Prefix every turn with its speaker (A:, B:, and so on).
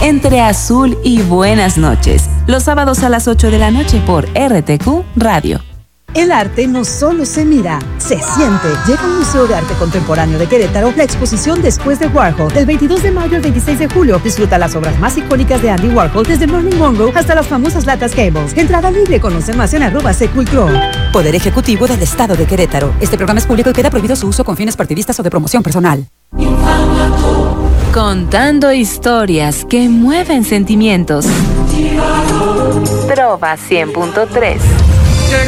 A: entre azul y buenas noches. Los sábados a las 8 de la noche por RTQ Radio.
B: El arte no solo se mira, se siente. Llega al Museo de Arte Contemporáneo de Querétaro la exposición Después de Warhol, del 22 de mayo al 26 de julio. Disfruta las obras más icónicas de Andy Warhol, desde Marilyn Monroe hasta las famosas latas Cables. Entrada libre, conoce más en @secultro.
C: Poder Ejecutivo del Estado de Querétaro. Este programa es público y queda prohibido su uso con fines partidistas o de promoción personal.
A: Contando historias que mueven sentimientos. Trova 100.3